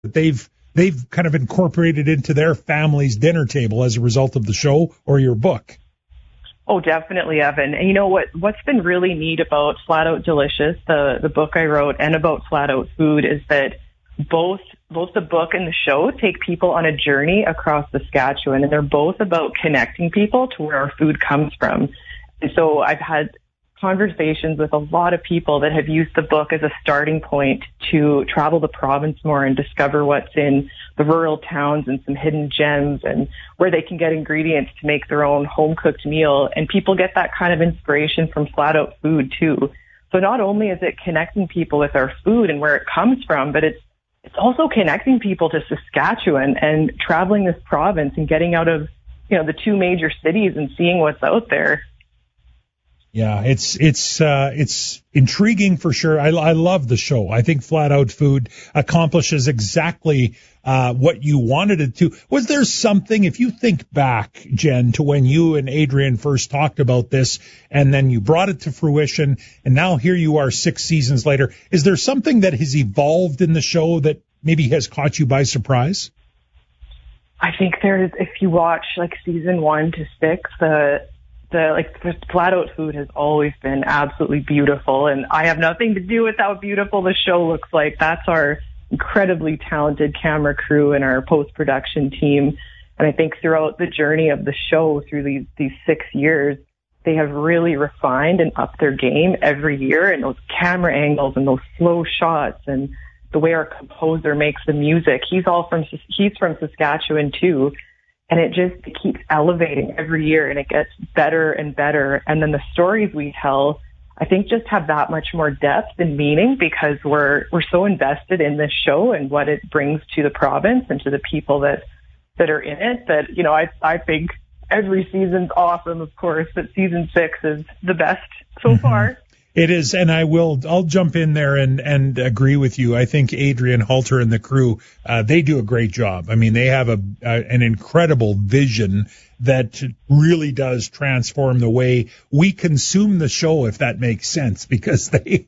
that they've kind of incorporated into their family's dinner table as a result of the show or your book. Oh, definitely, Evan. And you know what's been really neat about Flat Out Delicious, the book I wrote, and about Flat Out Food, is that both the book and the show take people on a journey across Saskatchewan, and they're both about connecting people to where our food comes from. And so I've had conversations with a lot of people that have used the book as a starting point to travel the province more and discover what's in the rural towns and some hidden gems and where they can get ingredients to make their own home-cooked meal. And people get that kind of inspiration from Flat Out Food too. So not only is it connecting people with our food and where it comes from, but it's also connecting people to Saskatchewan and traveling this province and getting out of, the two major cities and seeing what's out there. Yeah, it's intriguing for sure. I love the show. I think Flat Out Food accomplishes exactly what you wanted it to. Was there something, if you think back, Jen, to when you and Adrian first talked about this, and then you brought it to fruition, and now here you are 6 seasons later, is there something that has evolved in the show that maybe has caught you by surprise? I think if you watch like season 1 to 6, the Flat Out Food has always been absolutely beautiful, and I have nothing to do with how beautiful the show looks like. That's our incredibly talented camera crew and our post-production team. And I think throughout the journey of the show through these 6 years, they have really refined and upped their game every year, and those camera angles and those slow shots and the way our composer makes the music. He's from Saskatchewan too. And it just keeps elevating every year, and it gets better and better. And then the stories we tell, I think, just have that much more depth and meaning because we're so invested in this show and what it brings to the province and to the people that are in it. That I think every season's awesome, of course, but season 6 is the best so far. It is, and I'll jump in there and agree with you. I think Adrian Halter and the crew, they do a great job. I mean, they have an incredible vision that really does transform the way we consume the show, if that makes sense, because they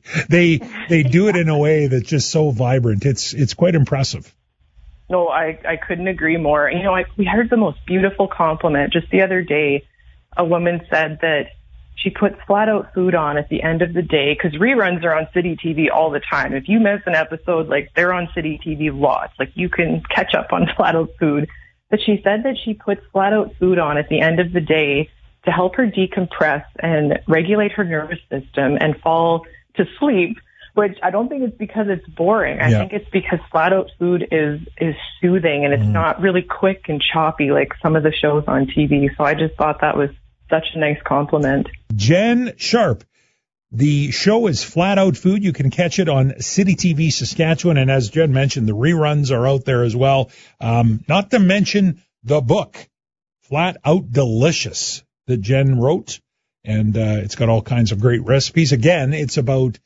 do it in a way that's just so vibrant. It's quite impressive. No, I couldn't agree more. We heard the most beautiful compliment just the other day. A woman said that she puts Flat Out Food on at the end of the day because reruns are on City TV all the time. If you miss an episode, they're on City TV lots. You can catch up on Flat Out Food. But she said that she puts Flat Out Food on at the end of the day to help her decompress and regulate her nervous system and fall to sleep, which I don't think it's because it's boring. I think it's because Flat Out Food is soothing and it's not really quick and choppy like some of the shows on TV. So I just thought that was such a nice compliment. Jen Sharp. The show is Flat Out Food. You can catch it on City TV Saskatchewan. And as Jen mentioned, the reruns are out there as well. Not to mention the book, Flat Out Delicious, that Jen wrote. And it's got all kinds of great recipes. Again, it's about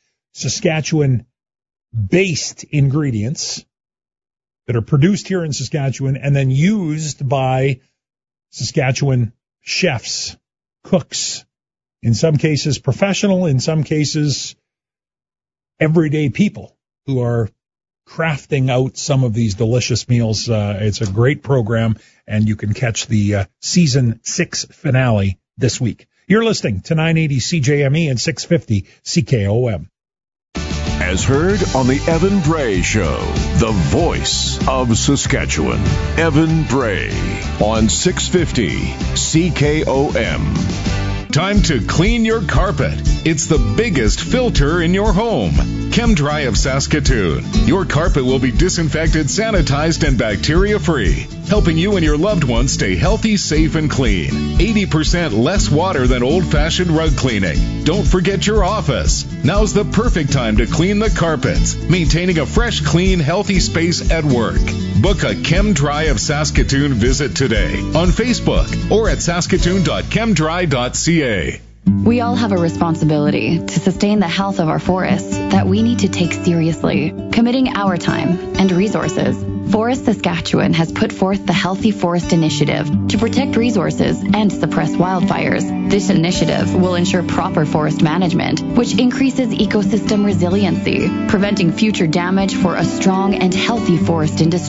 Saskatchewan-based ingredients that are produced here in Saskatchewan and then used by Saskatchewan chefs, cooks, in some cases professional, in some cases everyday people who are crafting out some of these delicious meals. It's a great program, and you can catch the season 6 finale this week. You're listening to 980 CJME and 650 CKOM. As heard on the Evan Bray Show, the voice of Saskatchewan. Evan Bray on 650 CKOM. Time to clean your carpet. It's the biggest filter in your home. ChemDry of Saskatoon. Your carpet will be disinfected, sanitized, and bacteria-free, helping you and your loved ones stay healthy, safe, and clean. 80% less water than old-fashioned rug cleaning. Don't forget your office. Now's the perfect time to clean the carpets, maintaining a fresh, clean, healthy space at work. Book a ChemDry of Saskatoon visit today on Facebook or at saskatoon.chemdry.ca. We all have a responsibility to sustain the health of our forests that we need to take seriously, committing our time and resources Forest Saskatchewan has put forth the Healthy Forest Initiative to protect resources and suppress wildfires. This initiative will ensure proper forest management, which increases ecosystem resiliency, preventing future damage for a strong and healthy forest industry.